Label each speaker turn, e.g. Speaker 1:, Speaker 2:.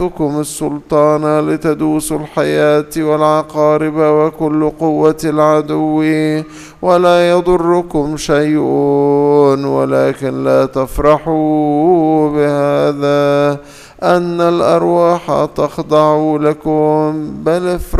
Speaker 1: لكم السلطان لتدوسوا الحياة والعقارب وكل قوة العدو ولا يضركم شيء، ولكن لا تفرحوا بهذا أن الأرواح تخضع لكم، بل افرحوا